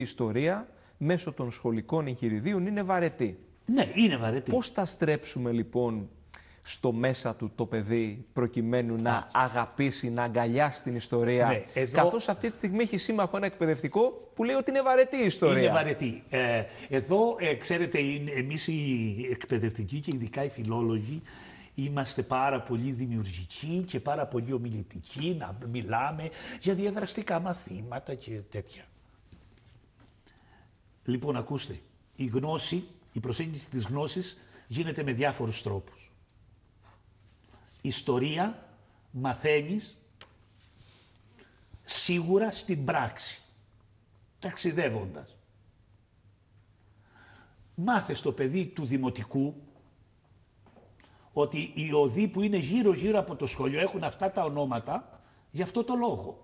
ιστορία μέσω των σχολικών εγχειριδίων είναι βαρετή. Ναι, είναι βαρετή. Πώς θα στρέψουμε λοιπόν στο μέσα του το παιδί προκειμένου να αγαπήσει, να αγκαλιάσει την ιστορία, Ναι, εδώ... καθώς αυτή τη στιγμή έχει σύμμαχο ένα εκπαιδευτικό που λέει ότι είναι βαρετή η ιστορία. Είναι βαρετή. Εδώ, ξέρετε, εμείς οι εκπαιδευτικοί και ειδικά οι φιλόλογοι είμαστε πάρα πολύ δημιουργικοί και πάρα πολύ ομιλητικοί, να μιλάμε για διαδραστικά μαθήματα και τέτοια. Λοιπόν, ακούστε, η γνώση, η προσέγγιση της γνώσης γίνεται με διάφορους τρόπους. Ιστορία μαθαίνεις σίγουρα στην πράξη, ταξιδεύοντας. Μάθε στο παιδί του δημοτικού ότι οι οδοί που είναι γύρω-γύρω από το σχολείο έχουν αυτά τα ονόματα για αυτό το λόγο.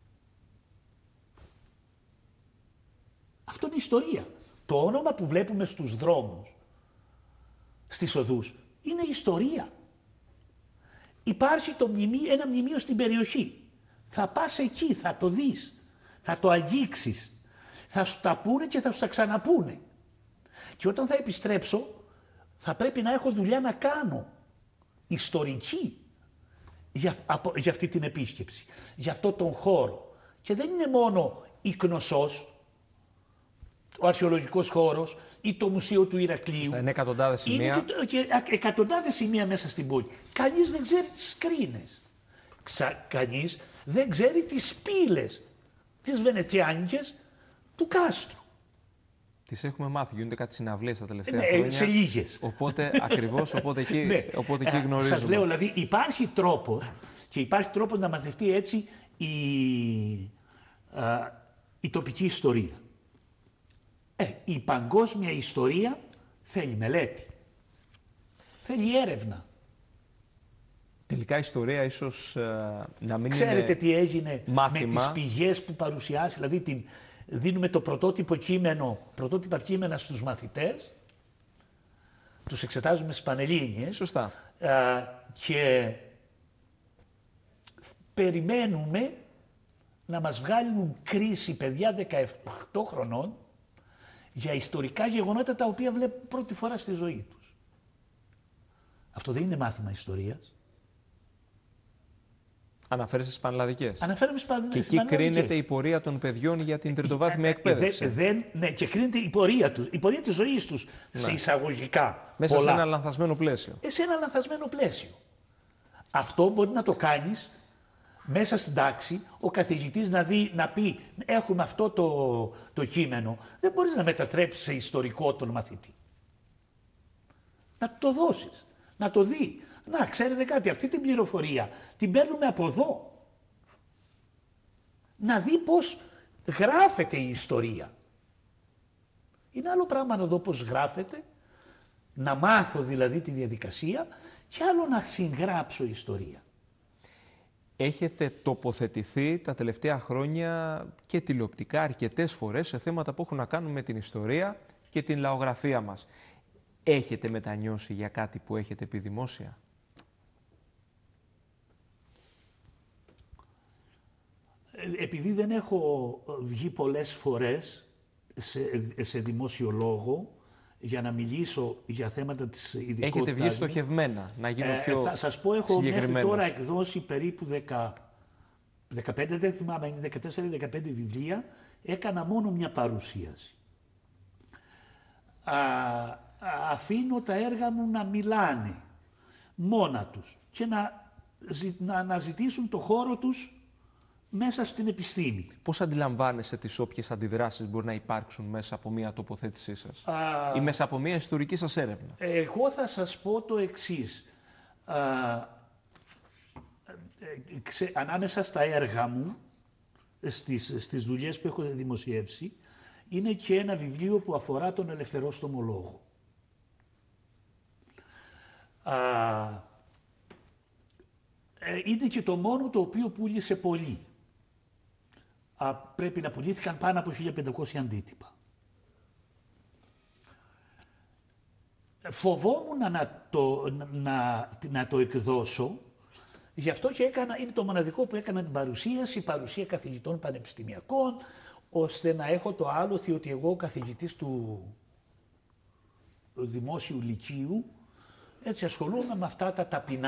Αυτό είναι ιστορία. Το όνομα που βλέπουμε στους δρόμους, στις οδούς, είναι ιστορία. Υπάρχει ένα μνημείο στην περιοχή. Θα πας εκεί, θα το δεις, θα το αγγίξεις, θα σου τα πούνε και θα σου τα ξαναπούνε. Και όταν θα επιστρέψω, θα πρέπει να έχω δουλειά να κάνω, ιστορική, για αυτή την επίσκεψη, για αυτό τον χώρο. Και δεν είναι μόνο η Κνωσσός, ο αρχαιολογικός χώρος ή το Μουσείο του Ηρακλείου. Είναι εκατοντάδες σημεία. Είναι και εκατοντάδες σημεία μέσα στην πόλη. Κανείς δεν ξέρει τις σκρίνες. Κανείς δεν ξέρει τις πύλες, τις βενετσιάνικες του κάστρου. Τις έχουμε μάθει, γίνονται κάτι συναυλίες τα τελευταία χρόνια. Σε λίγες. Οπότε ακριβώς, οπότε εκεί γνωρίζουμε. Σας λέω, δηλαδή υπάρχει τρόπος και υπάρχει τρόπος να μαθευτεί έτσι η τοπική ιστορία. Η παγκόσμια ιστορία θέλει μελέτη, θέλει έρευνα. Τελικά η ιστορία ίσως να μην Ξέρετε είναι τι έγινε μάθημα. με τις πηγές που παρουσιάσει, δηλαδή δίνουμε το πρωτότυπα κείμενα στους μαθητές, τους εξετάζουμε στις Πανελλήνιες. Σωστά. Και περιμένουμε να μας βγάλουν κρίση παιδιά 18 χρονών για ιστορικά γεγονότα τα οποία βλέπουν πρώτη φορά στη ζωή τους. Αυτό δεν είναι μάθημα ιστορίας. Αναφέρεσαι στις πανελλαδικές. Αναφέρομαι στις πανελλαδικές. Και εκεί κρίνεται η πορεία των παιδιών για την τριτοβάθμια εκπαίδευση. Ναι, και κρίνεται η πορεία τους, η πορεία της ζωής τους, σε εισαγωγικά. Μέσα πολλά. Σε ένα λανθασμένο πλαίσιο. Σε ένα λανθασμένο πλαίσιο. Αυτό μπορεί να το κάνεις μέσα στην τάξη, ο καθηγητής να πει έχουμε αυτό το κείμενο. Δεν μπορείς να μετατρέψεις σε ιστορικό τον μαθητή. Να το δώσεις, να το δει. Να, ξέρετε κάτι, αυτή την πληροφορία την παίρνουμε από εδώ. Να δει πώς γράφεται η ιστορία. Είναι άλλο πράγμα να δω πώς γράφεται, να μάθω δηλαδή τη διαδικασία και άλλο να συγγράψω ιστορία. Έχετε τοποθετηθεί τα τελευταία χρόνια και τηλεοπτικά αρκετές φορές σε θέματα που έχουν να κάνουν με την ιστορία και την λαογραφία μας. Έχετε μετανιώσει για κάτι που έχετε πει δημόσια? Επειδή δεν έχω βγει πολλές φορές σε δημόσιο λόγο για να μιλήσω για θέματα της ειδικότητας. Έχετε βγει στοχευμένα, να γίνω πιο συγκεκριμένος. Θα σας πω, έχω μέχρι τώρα εκδώσει περίπου 15, δεν θυμάμαι, είναι 14-15 βιβλία. Έκανα μόνο μια παρουσίαση. Αφήνω τα έργα μου να μιλάνε μόνα τους και να αναζητήσουν το χώρο τους μέσα στην επιστήμη. Πώς αντιλαμβάνεσαι τις όποιες αντιδράσεις μπορεί να υπάρξουν μέσα από μια τοποθέτησή σας ή μέσα από μια ιστορική σας έρευνα? Εγώ θα σας πω το εξής. Ανάμεσα στα έργα μου, στις δουλειές που έχω δημοσιεύσει, είναι και ένα βιβλίο που αφορά τον ελευθερόστομο λόγο. Είναι και το μόνο το οποίο πούλησε πολύ. Πρέπει να πουλήθηκαν πάνω από 1500 αντίτυπα. Φοβόμουν να το εκδώσω, γι' αυτό και είναι το μοναδικό που έκανα την παρουσία καθηγητών πανεπιστημιακών, ώστε να έχω το άλοθη ότι εγώ καθηγητής του δημόσιου λυκείου, έτσι ασχολούμαι με αυτά τα ταπεινά